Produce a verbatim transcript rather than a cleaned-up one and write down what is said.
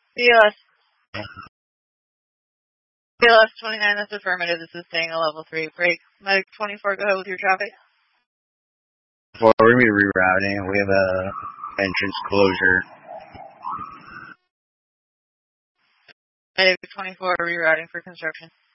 B L S. B L S twenty-nine, that's affirmative. This is staying a level three. Break. Medic twenty-four, go ahead with your traffic. Well, we're going to be rerouting. We have a entrance closure. Medic twenty-four, rerouting for construction.